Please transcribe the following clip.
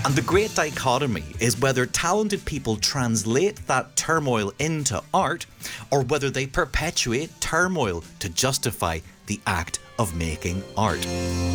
And the great dichotomy is whether talented people translate that turmoil into art or whether they perpetuate turmoil to justify the act of making art.